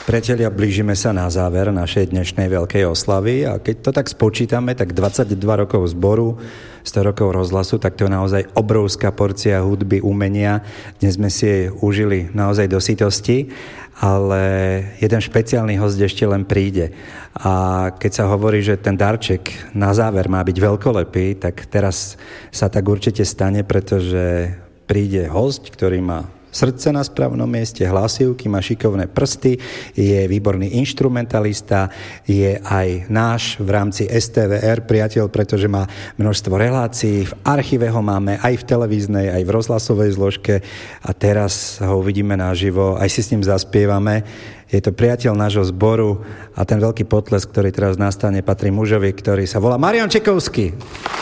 Priatelia, blížime sa na záver našej dnešnej veľkej oslavy a keď to tak spočítame, tak 22 rokov zboru, 100 rokov rozhlasu, tak to je naozaj obrovská porcia hudby, umenia. Dnes sme si jej užili naozaj do sytosti, ale jeden špeciálny host ešte len príde. A keď sa hovorí, že ten darček na záver má byť veľkolepý, tak teraz sa tak určite stane, pretože príde host, ktorý má srdce na správnom mieste, hlasivky, má šikovné prsty, je výborný inštrumentalista, je aj náš v rámci STVR priateľ, pretože má množstvo relácií, v archíve ho máme aj v televíznej, aj v rozhlasovej zložke a teraz ho uvidíme naživo, aj si s ním zaspievame. Je to priateľ nášho zboru a ten veľký potlesk, ktorý teraz nastane, patrí mužovi, ktorý sa volá Marián Čekovský.